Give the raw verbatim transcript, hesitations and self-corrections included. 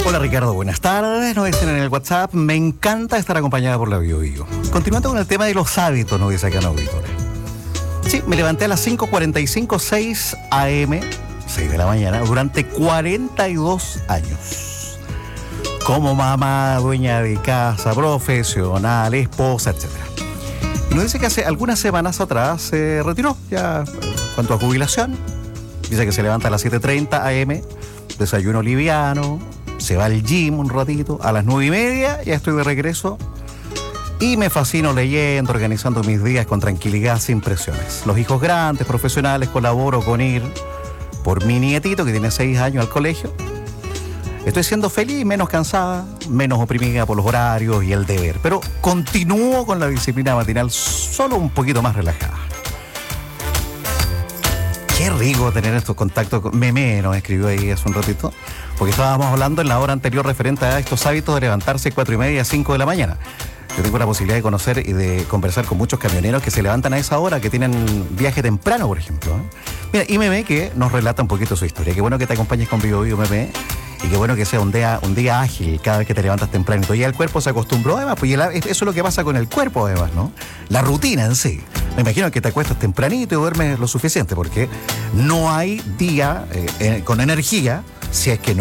Hola Ricardo, buenas tardes, nos dicen en el WhatsApp, me encanta estar acompañada por la Bio Bio. Continuando con el tema de los hábitos, nos dice acá en auditores. Sí, me levanté a las cinco cuarenta y cinco, seis a eme, seis de la mañana, durante cuarenta y dos años. Como mamá, dueña de casa, profesional, esposa, etcétera. Y nos dice que hace algunas semanas atrás se retiró, ya en cuanto a jubilación. Dice que se levanta a las siete treinta a eme, desayuno liviano, se va al gym un ratito, a las nueve y media ya estoy de regreso y me fascino leyendo, organizando mis días con tranquilidad, sin presiones. Los hijos grandes, profesionales, colaboro con ir por mi nietito que tiene seis años al colegio. Estoy siendo feliz, menos cansada, menos oprimida por los horarios y el deber, pero continúo con la disciplina matinal solo un poquito más relajada. Qué rico tener estos contactos con Meme, nos escribió ahí hace un ratito, porque estábamos hablando en la hora anterior referente a estos hábitos de levantarse cuatro y media a cinco de la mañana. Yo tengo la posibilidad de conocer y de conversar con muchos camioneros que se levantan a esa hora, que tienen viaje temprano, por ejemplo. Mira, y Meme que nos relata un poquito su historia. Qué bueno que te acompañes con Bio Bio, Meme, y qué bueno que sea un día, un día ágil cada vez que te levantas temprano. Ya el cuerpo se acostumbró, además, pues eso es lo que pasa con el cuerpo, además, ¿no? La rutina en sí. Me imagino que te acuestas tempranito y duermes lo suficiente, porque no hay día eh, eh, con energía si es que no